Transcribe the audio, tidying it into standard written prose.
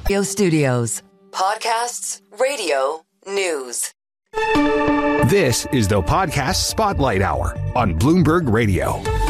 Studios. Podcasts, radio, news. This is the Podcast Spotlight Hour on Bloomberg Radio.